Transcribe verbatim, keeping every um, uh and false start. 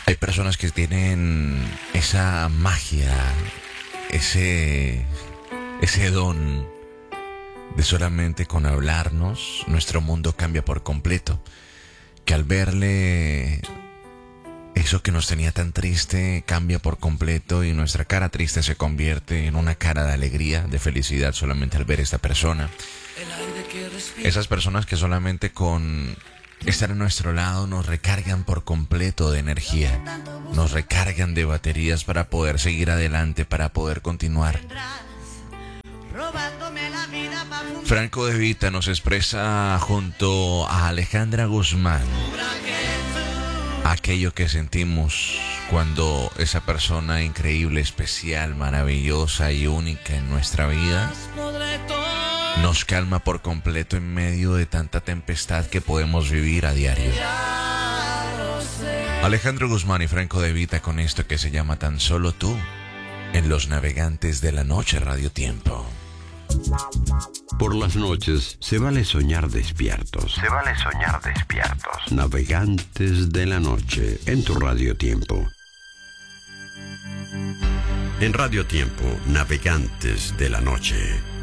Hay personas que tienen esa magia, ese, ese don de solamente con hablarnos, nuestro mundo cambia por completo. Que al verle eso que nos tenía tan triste cambia por completo y nuestra cara triste se convierte en una cara de alegría, de felicidad solamente al ver a esta persona. Esas personas que solamente con estar a nuestro lado nos recargan por completo de energía, nos recargan de baterías para poder seguir adelante, para poder continuar. Franco De Vita nos expresa junto a Alejandra Guzmán aquello que sentimos cuando esa persona increíble, especial, maravillosa y única en nuestra vida nos calma por completo en medio de tanta tempestad que podemos vivir a diario. Alejandro Guzmán y Franco De Vita con esto que se llama Tan Solo Tú en Los Navegantes de la Noche Radio Tiempo. Por las noches se vale soñar despiertos. Se vale soñar despiertos. Navegantes de la Noche en tu Radio Tiempo. En Radio Tiempo, Navegantes de la Noche.